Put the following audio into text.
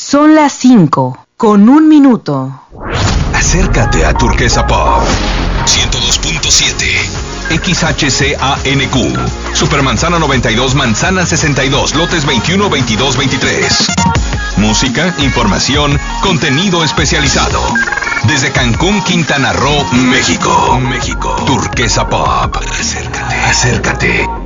Son las 5:01. Acércate a Turquesa Pop 102.7 XHCANQ Supermanzana 92, Manzana 62, lotes 21, 22, 23. Música, información, contenido especializado. Desde Cancún, Quintana Roo, México. Turquesa Pop. Acércate.